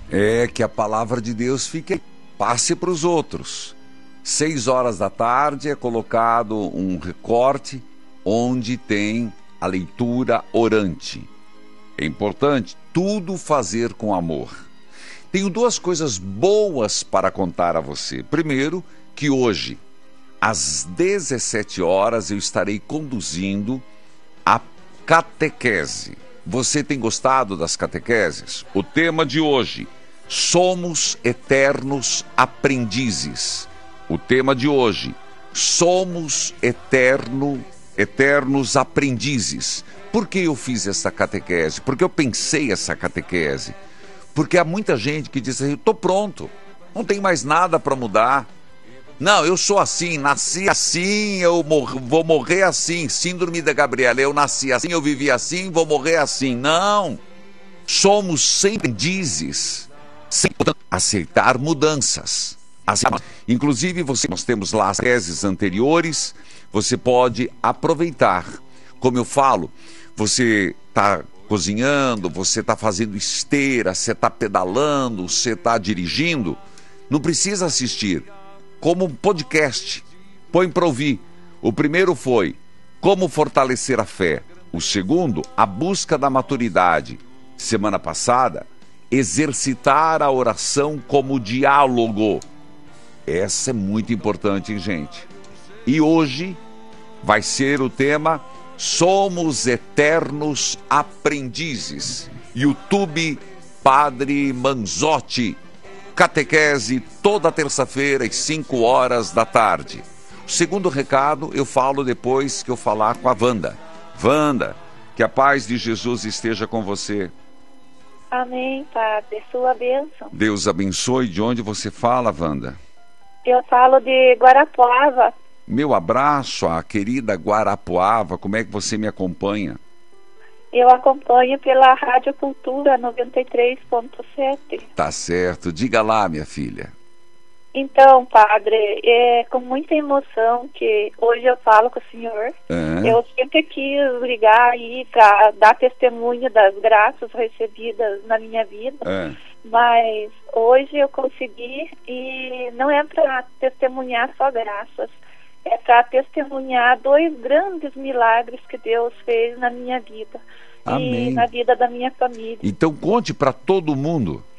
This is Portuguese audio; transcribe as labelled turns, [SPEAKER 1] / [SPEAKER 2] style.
[SPEAKER 1] É que a palavra de Deus fique aí, passe para os outros. 6 horas da tarde é colocado um recorte onde tem a leitura orante. É importante tudo fazer com amor. Tenho 2 coisas boas para contar a você. Primeiro, que hoje, às 17 horas, eu estarei conduzindo a catequese. Você tem gostado das catequeses? O tema de hoje: somos eternos aprendizes. O tema de hoje: somos eternos aprendizes. Por que eu fiz essa catequese? Porque eu pensei essa catequese. Porque há muita gente que diz assim: eu estou pronto, não tem mais nada para mudar. Não, eu sou assim, nasci assim, vou morrer assim. Síndrome da Gabriela, eu nasci assim, eu vivi assim, vou morrer assim. Não, somos sempre aprendizes, sem aceitar mudanças. Inclusive, nós temos lá as teses anteriores, você pode aproveitar. Como eu falo, você está cozinhando, você está fazendo esteira, você está pedalando, você está dirigindo, não precisa assistir. Como um podcast, põe para ouvir. O primeiro foi como fortalecer a fé. O segundo, a busca da maturidade. Semana passada, exercitar a oração como diálogo. Essa é muito importante, hein, gente? E hoje vai ser o tema Somos Eternos Aprendizes. YouTube Padre Manzotti. Catequese toda terça-feira às 5 horas da tarde. O segundo recado eu falo depois que eu falar com a Wanda. Wanda, que a paz de Jesus esteja com você.
[SPEAKER 2] Amém, Padre. Sua bênção.
[SPEAKER 1] Deus abençoe. De onde você fala, Wanda?
[SPEAKER 2] Eu falo de Guarapuava.
[SPEAKER 1] Meu abraço à querida Guarapuava. Como é que você me acompanha?
[SPEAKER 2] Eu acompanho pela Rádio Cultura 93.7.
[SPEAKER 1] Tá certo. Diga lá, minha filha.
[SPEAKER 2] Então, Padre, é com muita emoção que hoje eu falo com o senhor. Eu sempre quis ligar aí para dar testemunho das graças recebidas na minha vida. Mas hoje eu consegui, e não é para testemunhar só graças, é para testemunhar 2 grandes milagres que Deus fez na minha vida. Amém. E na vida da minha família.
[SPEAKER 1] Então conte para todo mundo.